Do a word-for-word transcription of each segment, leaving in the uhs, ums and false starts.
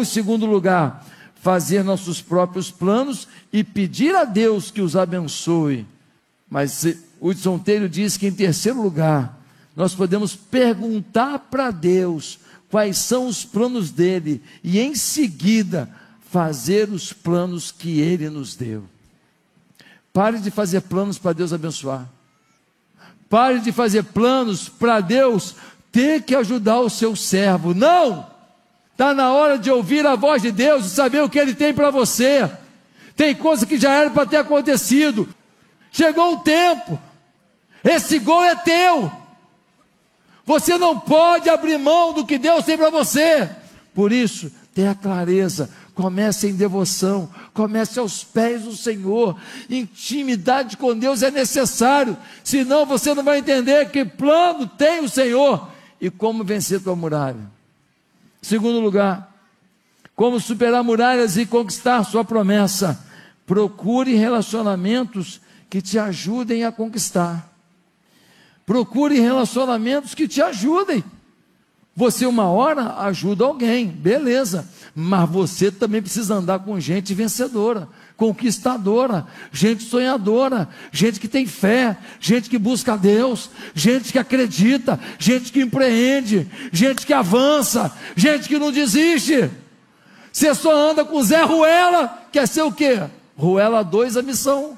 Ou, em segundo lugar, fazer nossos próprios planos e pedir a Deus que os abençoe. Mas Hudson Taylor diz que, em terceiro lugar, nós podemos perguntar para Deus quais são os planos dele e, em seguida, fazer os planos que ele nos deu. Pare de fazer planos para Deus abençoar. Pare de fazer planos para Deus ter que ajudar o seu servo. Não! Está na hora de ouvir a voz de Deus e saber o que Ele tem para você. Tem coisa que já era para ter acontecido. Chegou o tempo. Esse gol é teu. Você não pode abrir mão do que Deus tem para você. Por isso, tenha clareza. Comece em devoção, comece aos pés do Senhor. Intimidade com Deus é necessário, senão você não vai entender que plano tem o Senhor e como vencer tua muralha. Segundo lugar, como superar muralhas e conquistar sua promessa. Procure relacionamentos que te ajudem a conquistar. Procure relacionamentos que te ajudem. Você uma hora ajuda alguém, beleza, mas você também precisa andar com gente vencedora, conquistadora, gente sonhadora, gente que tem fé, gente que busca a Deus, gente que acredita, gente que empreende, gente que avança, gente que não desiste. Você só anda com Zé Ruela, quer ser o quê? Ruela dois a missão.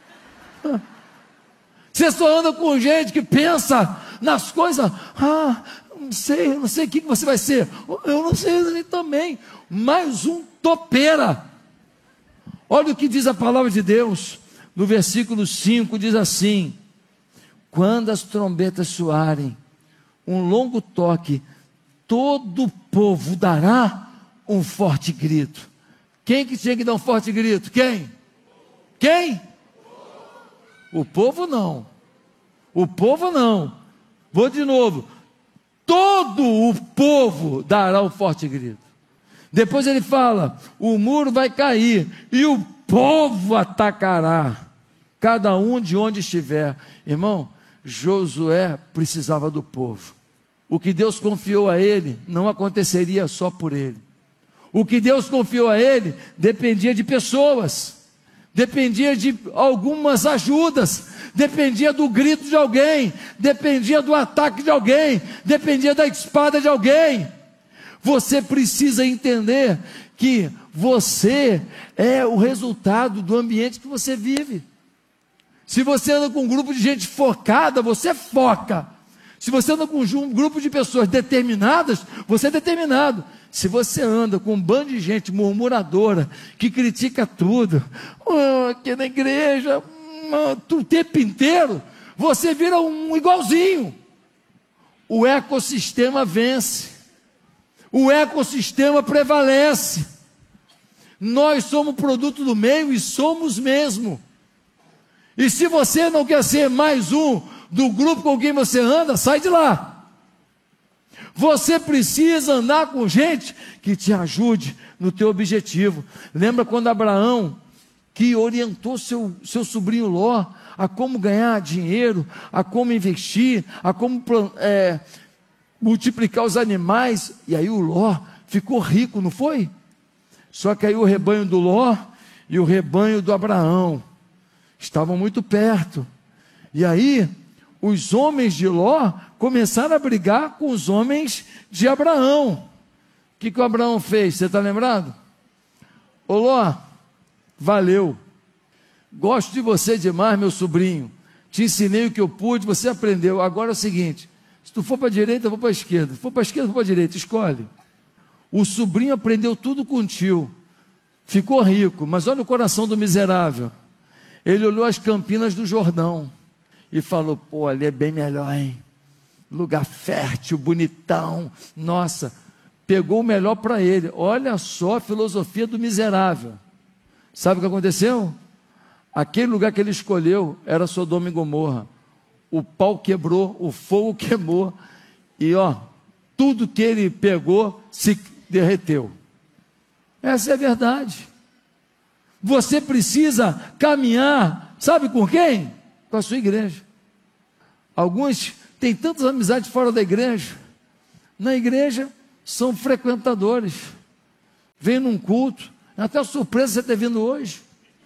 Você só anda com gente que pensa nas coisas, ah, não sei, eu não sei o que você vai ser, eu não sei ele também, mais um topeira. Olha o que diz a palavra de Deus, no versículo cinco, diz assim: quando as trombetas soarem, um longo toque, todo o povo dará um forte grito. Quem que tinha que dar um forte grito? Quem? Quem? O povo não, o povo não, vou de novo, todo o povo dará um forte grito. Depois ele fala, o muro vai cair, e o povo atacará, cada um de onde estiver. Irmão, Josué precisava do povo. O que Deus confiou a ele, não aconteceria só por ele. O que Deus confiou a ele, dependia de pessoas, dependia de algumas ajudas, dependia do grito de alguém, dependia do ataque de alguém, dependia da espada de alguém. Você precisa entender que você é o resultado do ambiente que você vive. Se você anda com um grupo de gente focada, você foca. Se você anda com um grupo de pessoas determinadas, você é determinado. Se você anda com um bando de gente murmuradora, que critica tudo, oh, aqui na igreja, oh, o tempo inteiro, você vira um igualzinho. O ecossistema vence. O ecossistema prevalece. Nós somos produto do meio e somos mesmo. E se você não quer ser mais um do grupo com quem você anda, sai de lá. Você precisa andar com gente que te ajude no teu objetivo. Lembra quando Abraão, que orientou seu, seu sobrinho Ló a como ganhar dinheiro, a como investir, a como é, multiplicar os animais, e aí o Ló ficou rico, não foi? Só que aí o rebanho do Ló e o rebanho do Abraão estavam muito perto, e aí os homens de Ló começaram a brigar com os homens de Abraão. O que, que o Abraão fez? Você está lembrado? Ô Ló, valeu, gosto de você demais, meu sobrinho, te ensinei o que eu pude, você aprendeu, agora é o seguinte, se tu for para a direita, eu vou para a esquerda, se for para a esquerda, eu vou para a direita, escolhe. O sobrinho aprendeu tudo com o tio, ficou rico, mas olha o coração do miserável. Ele olhou as campinas do Jordão e falou, pô, ali é bem melhor, hein? Lugar fértil, bonitão, nossa, pegou o melhor para ele. Olha só a filosofia do miserável. Sabe o que aconteceu? Aquele lugar que ele escolheu era Sodoma e Gomorra. O pau quebrou, o fogo queimou, e ó, tudo que ele pegou se derreteu. Essa é a verdade. Você precisa caminhar, sabe com quem? Com a sua igreja. Alguns têm tantas amizades fora da igreja. Na igreja são frequentadores, vem num culto, é até surpresa você ter vindo hoje.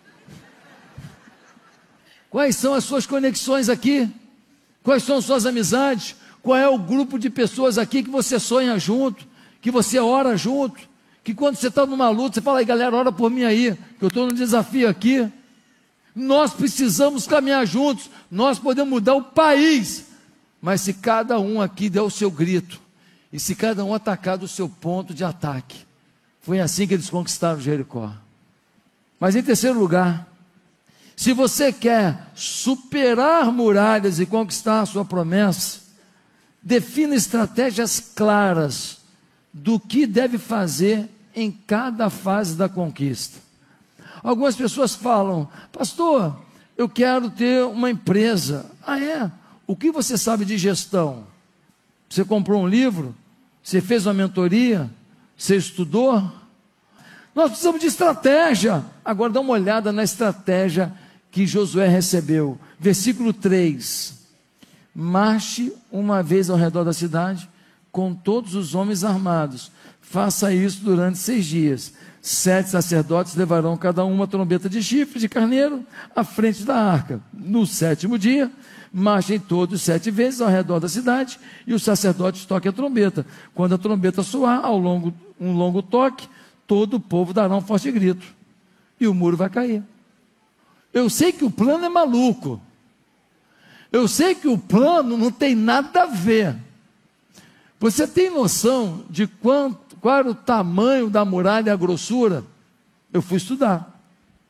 Quais são as suas conexões aqui? Quais são as suas amizades? Qual é o grupo de pessoas aqui que você sonha junto, que você ora junto, que quando você está numa luta, você fala, aí galera, ora por mim aí, que eu estou num desafio aqui. Nós precisamos caminhar juntos, nós podemos mudar o país, mas se cada um aqui der o seu grito, e se cada um atacar do seu ponto de ataque, foi assim que eles conquistaram Jericó. Mas em terceiro lugar, se você quer superar muralhas e conquistar a sua promessa, defina estratégias claras do que deve fazer em cada fase da conquista. Algumas pessoas falam, pastor, eu quero ter uma empresa. Ah é? O que você sabe de gestão? Você comprou um livro? Você fez uma mentoria? Você estudou? Nós precisamos de estratégia. Agora dá uma olhada na estratégia que Josué recebeu. Versículo três. Marche uma vez ao redor da cidade com todos os homens armados. Faça isso durante seis dias. Sete sacerdotes levarão cada um uma trombeta de chifre de carneiro à frente da arca. No sétimo dia, marchem todos sete vezes ao redor da cidade e os sacerdotes toquem a trombeta. Quando a trombeta soar, ao longo, um longo toque, todo o povo dará um forte grito e o muro vai cair. Eu sei que o plano é maluco. Eu sei que o plano não tem nada a ver. Você tem noção de quanto, qual era o tamanho da muralha e a grossura? Eu fui estudar.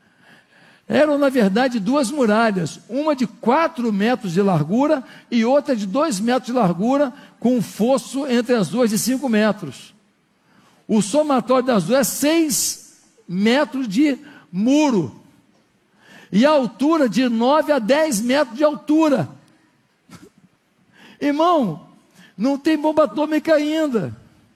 Eram, na verdade, duas muralhas. Uma de quatro metros de largura e outra de dois metros de largura, com um fosso entre as duas de cinco metros. O somatório das duas é seis metros de muro. E a altura de nove a dez metros de altura. Irmão, não tem bomba atômica ainda.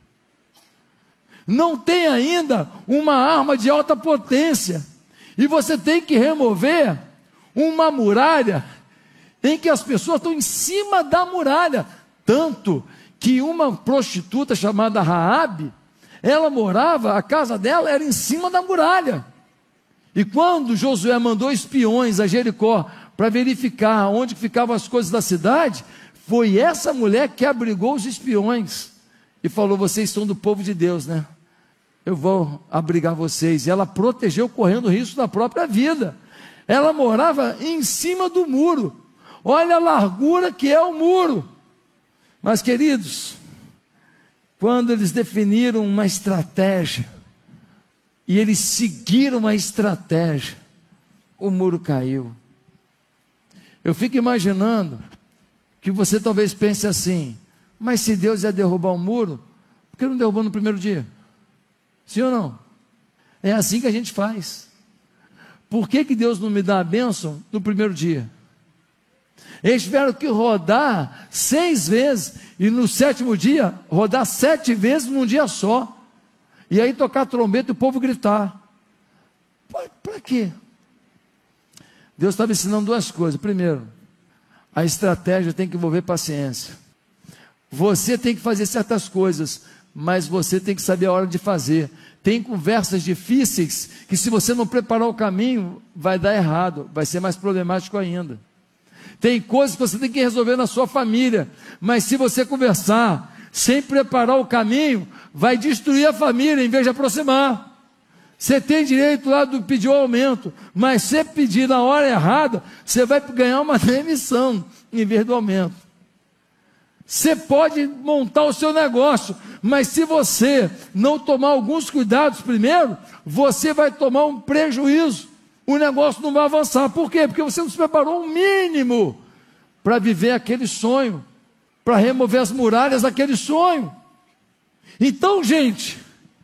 Não tem ainda uma arma de alta potência. E você tem que remover uma muralha em que as pessoas estão em cima da muralha. Tanto que uma prostituta chamada Raabe, ela morava, a casa dela era em cima da muralha. E quando Josué mandou espiões a Jericó para verificar onde ficavam as coisas da cidade, foi essa mulher que abrigou os espiões e falou, vocês são do povo de Deus, né? Eu vou abrigar vocês. E ela protegeu correndo o risco da própria vida. Ela morava em cima do muro. Olha a largura que é o muro. Mas queridos, quando eles definiram uma estratégia, e eles seguiram uma estratégia, o muro caiu. Eu fico imaginando que você talvez pense assim, mas se Deus ia derrubar o muro, por que não derrubou no primeiro dia? Sim ou não? É assim que a gente faz. Por que que Deus não me dá a bênção no primeiro dia? Eles tiveram que rodar seis vezes, e no sétimo dia, rodar sete vezes num dia só. E aí tocar a trombeta e o povo gritar. Para quê? Deus estava ensinando duas coisas. Primeiro, a estratégia tem que envolver paciência. Você tem que fazer certas coisas, mas você tem que saber a hora de fazer. Tem conversas difíceis que, se você não preparar o caminho, vai dar errado, vai ser mais problemático ainda. Tem coisas que você tem que resolver na sua família, mas se você conversar sem preparar o caminho, vai destruir a família em vez de aproximar. Você tem direito lá de pedir o aumento, mas se pedir na hora errada, você vai ganhar uma demissão em vez do aumento. Você pode montar o seu negócio, mas se você não tomar alguns cuidados primeiro, você vai tomar um prejuízo. O negócio não vai avançar. Por quê? Porque você não se preparou o mínimo para viver aquele sonho, para remover as muralhas daquele sonho. Então, gente,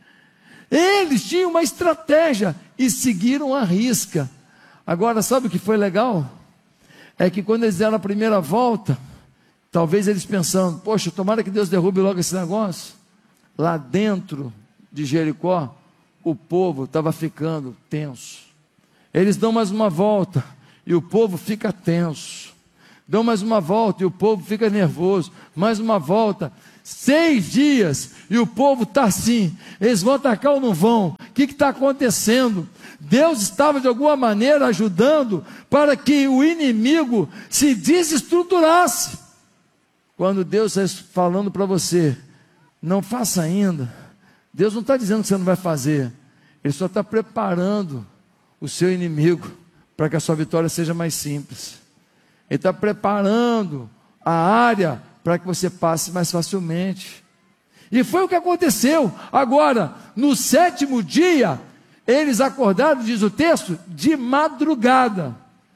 eles tinham uma estratégia e seguiram a risca. Agora, sabe o que foi legal? É que quando eles deram a primeira volta, talvez eles pensando, poxa, tomara que Deus derrube logo esse negócio. Lá dentro de Jericó, o povo estava ficando tenso. Eles dão mais uma volta e o povo fica tenso. Dão mais uma volta e o povo fica nervoso. Mais uma volta. Seis dias, e o povo está assim, eles vão atacar ou não vão? O que está acontecendo? Deus estava de alguma maneira ajudando para que o inimigo se desestruturasse. Quando Deus está falando para você, não faça ainda, Deus não está dizendo que você não vai fazer, Ele só está preparando o seu inimigo para que a sua vitória seja mais simples. Ele está preparando a área para que você passe mais facilmente. E foi o que aconteceu. Agora, no sétimo dia, eles acordaram, diz o texto, de madrugada.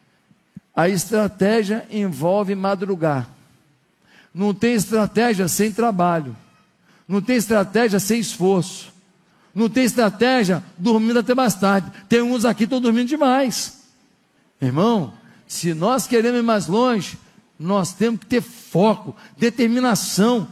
A estratégia envolve madrugar. Não tem estratégia sem trabalho. Não tem estratégia sem esforço. Não tem estratégia dormindo até mais tarde. Tem uns aqui que estão dormindo demais. Irmão, se nós queremos ir mais longe, nós temos que ter foco, determinação,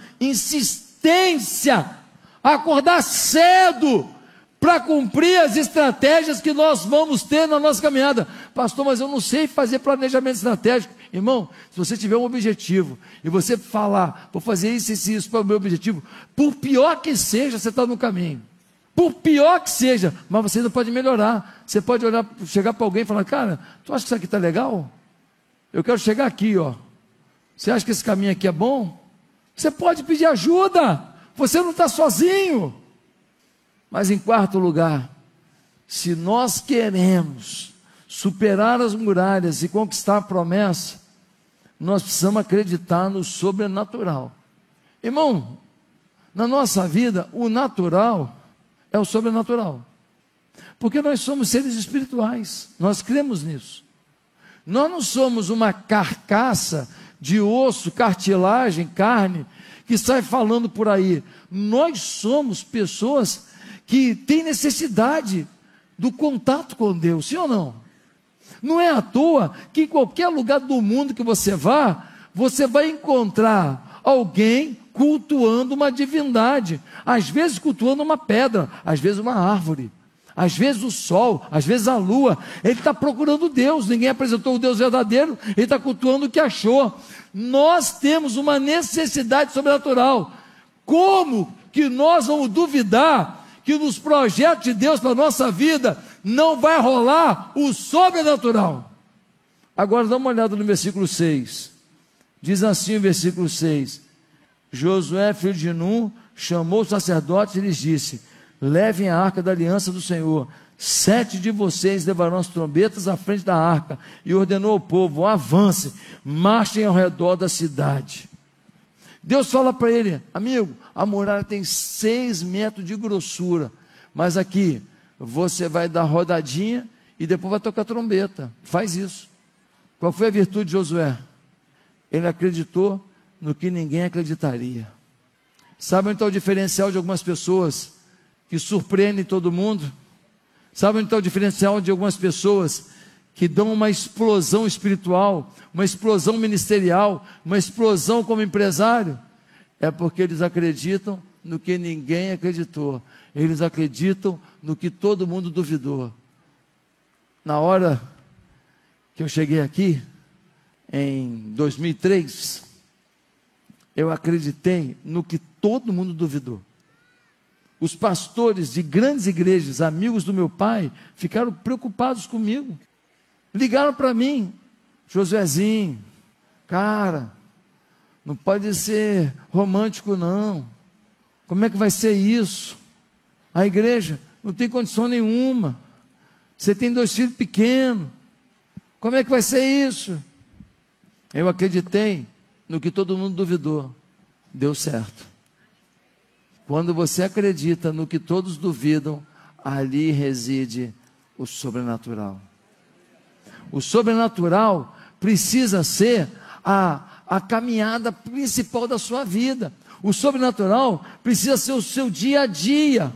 insistência, acordar cedo para cumprir as estratégias que nós vamos ter na nossa caminhada. Pastor, mas eu não sei fazer planejamento estratégico. Irmão, se você tiver um objetivo e você falar, vou fazer isso e isso para o meu objetivo, por pior que seja, você está no caminho. Por pior que seja, mas você ainda pode melhorar. Você pode olhar, chegar para alguém e falar, cara, tu acha que isso aqui está legal? Eu quero chegar aqui, ó. Você acha que esse caminho aqui é bom? Você pode pedir ajuda. Você não está sozinho. Mas em quarto lugar, se nós queremos superar as muralhas e conquistar a promessa, nós precisamos acreditar no sobrenatural. Irmão, na nossa vida, o natural é o sobrenatural. Porque nós somos seres espirituais, nós cremos nisso. Nós não somos uma carcaça de osso, cartilagem, carne, que sai falando por aí. Nós somos pessoas que têm necessidade do contato com Deus, sim ou não? Não é à toa que em qualquer lugar do mundo que você vá, você vai encontrar alguém cultuando uma divindade, às vezes cultuando uma pedra, às vezes uma árvore, às vezes o sol, às vezes a lua. Ele está procurando Deus, ninguém apresentou o Deus verdadeiro, ele está cultuando o que achou. Nós temos uma necessidade sobrenatural. Como que nós vamos duvidar que nos projetos de Deus para a nossa vida não vai rolar o sobrenatural? Agora dá uma olhada no versículo seis, diz assim o versículo seis, Josué, filho de Num, chamou os sacerdotes e lhes disse, levem a arca da aliança do Senhor, sete de vocês levarão as trombetas à frente da arca, e ordenou ao povo, avance, marchem ao redor da cidade. Deus fala para ele, amigo, a muralha tem seis metros de grossura, mas aqui, você vai dar rodadinha, e depois vai tocar trombeta, faz isso. Qual foi a virtude de Josué? Ele acreditou no que ninguém acreditaria. Sabe onde está o diferencial de algumas pessoas que surpreendem todo mundo? Sabe onde está o diferencial de algumas pessoas que dão uma explosão espiritual, uma explosão ministerial, uma explosão como empresário? É porque eles acreditam no que ninguém acreditou. Eles acreditam no que todo mundo duvidou. Na hora que eu cheguei aqui, em dois mil e três, eu acreditei no que todo mundo duvidou. Os pastores de grandes igrejas, amigos do meu pai, ficaram preocupados comigo. Ligaram para mim, Josuézinho, cara, não pode ser romântico não. Como é que vai ser isso? A igreja não tem condição nenhuma. Você tem dois filhos pequenos. Como é que vai ser isso? Eu acreditei no que todo mundo duvidou. Deu certo. Quando você acredita no que todos duvidam, ali reside o sobrenatural. O sobrenatural precisa ser a, a caminhada principal da sua vida. O sobrenatural precisa ser o seu dia a dia.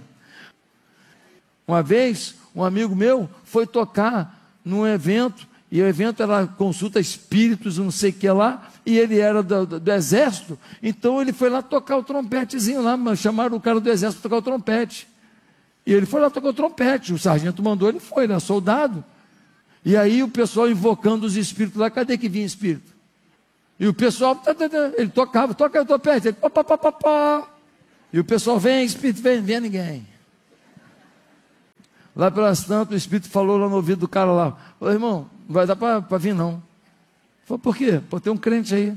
Uma vez, um amigo meu foi tocar num evento, e o evento era consulta espíritos, não sei o que lá, e ele era do, do, do exército, então ele foi lá tocar o trompetezinho lá, chamaram o cara do exército para tocar o trompete, e ele foi lá tocar o trompete, o sargento mandou, ele foi, era soldado, e aí o pessoal invocando os espíritos lá, cadê que vinha espírito? E o pessoal, ele tocava, toca, eu estou perto, ele, pá, pá, pá, pá, pá. E o pessoal vem, Espírito vem, vem ninguém. Lá pelas tantas, o Espírito falou lá no ouvido do cara lá, ô irmão, não vai dar para vir não. Falei, por quê? Pô, tem um crente aí.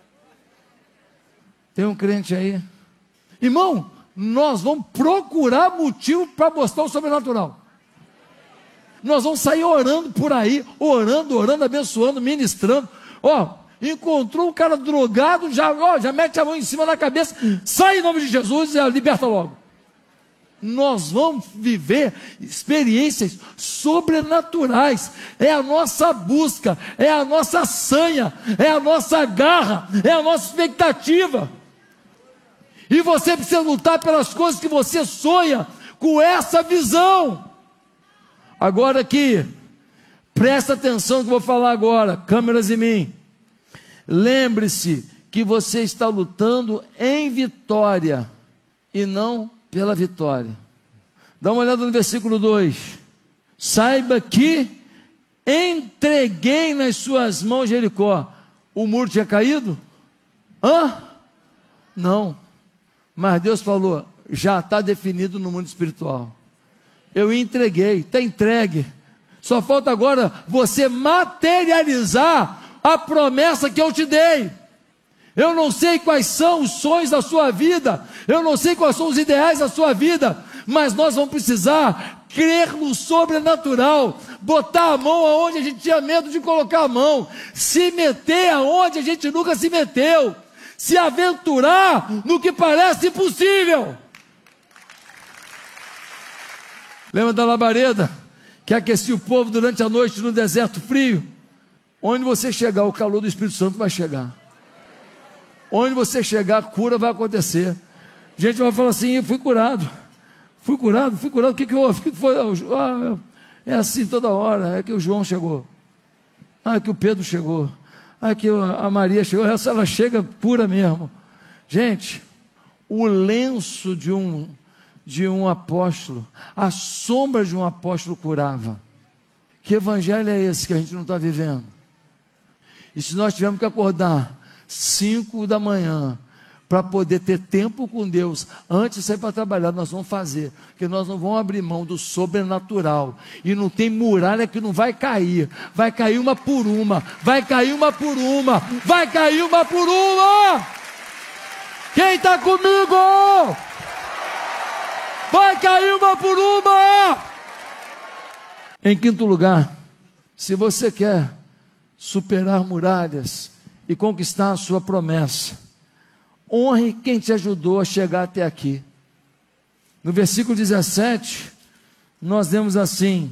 Tem um crente aí. Irmão, nós vamos procurar motivo para mostrar o sobrenatural. Nós vamos sair orando por aí, orando, orando, abençoando, ministrando. Ó, encontrou um cara drogado, já, ó, já mete a mão em cima da cabeça, sai em nome de Jesus e liberta logo. Nós vamos viver experiências sobrenaturais. É a nossa busca, é a nossa sanha, é a nossa garra, é a nossa expectativa. E você precisa lutar pelas coisas que você sonha com essa visão. Agora aqui, presta atenção no que eu vou falar agora, câmeras em mim. Lembre-se que você está lutando em vitória e não pela vitória. Dá uma olhada no versículo dois. Saiba que entreguei nas suas mãos Jericó. O muro tinha caído? Hã? Não. Mas Deus falou, já está definido no mundo espiritual. Eu entreguei, está entregue. Só falta agora você materializar a promessa que eu te dei. Eu não sei quais são os sonhos da sua vida, eu não sei quais são os ideais da sua vida, mas nós vamos precisar crer no sobrenatural, botar a mão aonde a gente tinha medo de colocar a mão, se meter aonde a gente nunca se meteu, se aventurar no que parece impossível. Lembra da labareda que aquecia o povo durante a noite no deserto frio? Onde você chegar, o calor do Espírito Santo vai chegar. Onde você chegar, a cura vai acontecer. A gente vai falar assim, eu fui curado. Fui curado, fui curado. O que que houve? O que foi? Ah, é assim toda hora. É que o João chegou. Ah, é que o Pedro chegou. Ah, é que a Maria chegou. Essa ela chega pura mesmo. Gente, o lenço de um, de um apóstolo, a sombra de um apóstolo curava. Que evangelho é esse que a gente não está vivendo? E se nós tivermos que acordar cinco da manhã para poder ter tempo com Deus antes de sair para trabalhar, nós vamos fazer, porque nós não vamos abrir mão do sobrenatural, e não tem muralha que não vai cair, vai cair uma por uma, vai cair uma por uma, vai cair uma por uma. Quem está comigo? Vai cair uma por uma. Em quinto lugar, se você quer superar muralhas e conquistar a sua promessa, honre quem te ajudou a chegar até aqui. No versículo dezessete, nós lemos assim: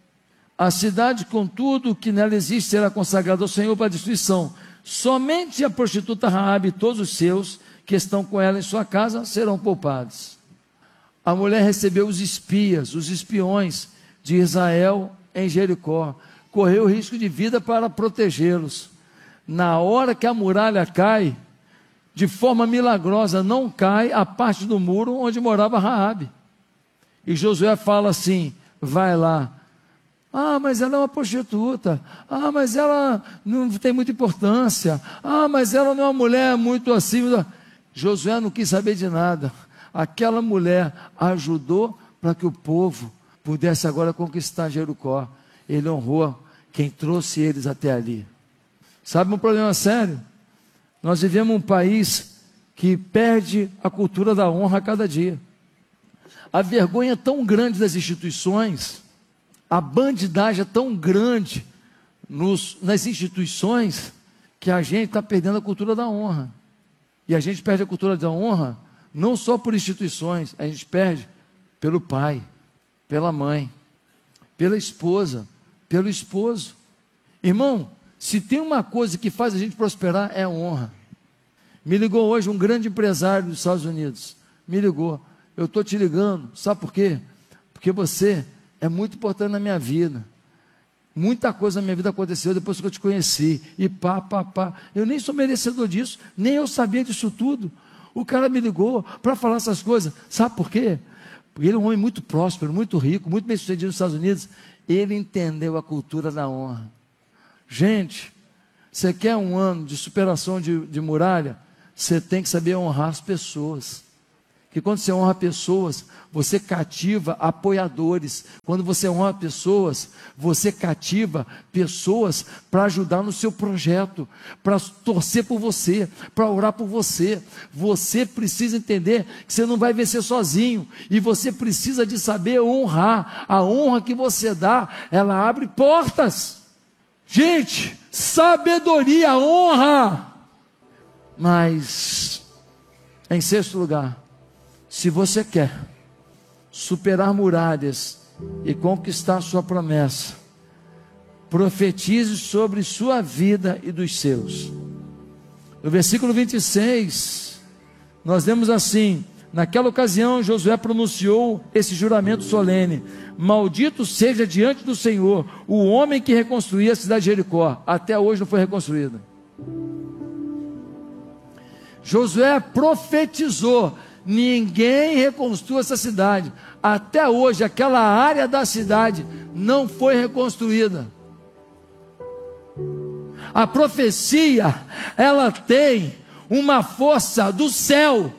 a cidade, com tudo que nela existe, será consagrada ao Senhor para a destruição. Somente a prostituta Raabe e todos os seus que estão com ela em sua casa serão poupados. A mulher recebeu os espias, os espiões de Israel em Jericó, correu risco de vida para protegê-los. Na hora que a muralha cai, de forma milagrosa, não cai a parte do muro onde morava Raabe. E Josué fala assim: vai lá. Ah, mas ela é uma prostituta. Ah, mas ela não tem muita importância. Ah, mas ela não é uma mulher muito assim. Josué não quis saber de nada. Aquela mulher ajudou para que o povo pudesse agora conquistar Jericó. Ele honrou quem trouxe eles até ali. Sabe um problema sério? Nós vivemos um país que perde a cultura da honra a cada dia. A vergonha é tão grande das instituições, a bandidagem é tão grande nos, nas instituições, que a gente está perdendo a cultura da honra. E a gente perde a cultura da honra não só por instituições, a gente perde pelo pai, pela mãe, pela esposa, pelo esposo. Irmão, se tem uma coisa que faz a gente prosperar, é a honra. Me ligou hoje um grande empresário dos Estados Unidos, me ligou: eu estou te ligando, sabe por quê? Porque você é muito importante na minha vida, muita coisa na minha vida aconteceu depois que eu te conheci, e pá, pá, pá, eu nem sou merecedor disso, nem eu sabia disso tudo. O cara me ligou para falar essas coisas, sabe por quê? Porque ele é um homem muito próspero, muito rico, muito bem sucedido nos Estados Unidos. Ele entendeu a cultura da honra. Gente, Você quer um ano de superação de, de muralha? Você tem que saber honrar as pessoas. Porque quando você honra pessoas, você cativa apoiadores. Quando você honra pessoas, você cativa pessoas para ajudar no seu projeto, para torcer por você, para orar por você. Você precisa entender que você não vai vencer sozinho, e você precisa de saber honrar. A honra que você dá, ela abre portas. Gente, sabedoria, honra. Mas, em sexto lugar, se você quer superar muralhas e conquistar a sua promessa, profetize sobre sua vida e dos seus. No versículo vinte e seis, nós lemos assim: naquela ocasião Josué pronunciou esse juramento solene: maldito seja diante do Senhor o homem que reconstruía a cidade de Jericó. Até hoje não foi reconstruída. Josué profetizou: ninguém reconstrua essa cidade. Até hoje aquela área da cidade não foi reconstruída. A profecia, ela tem uma força do céu.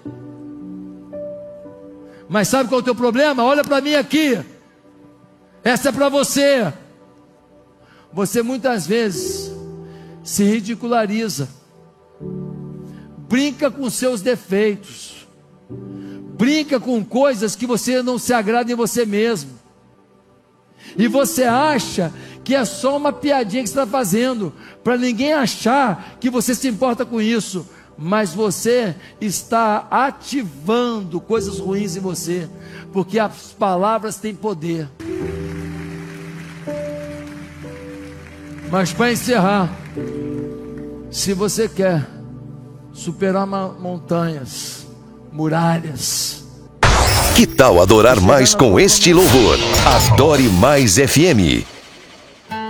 Mas sabe qual é o teu problema? Olha para mim aqui. Essa é para você. Você muitas vezes se ridiculariza, brinca com seus defeitos, brinca com coisas que você não se agrada em você mesmo, e você acha que é só uma piadinha que você está fazendo, para ninguém achar que você se importa com isso, mas você está ativando coisas ruins em você, porque as palavras têm poder. Mas para encerrar, se você quer superar montanhas, muralhas, que tal adorar mais com este louvor? Adore Mais F M.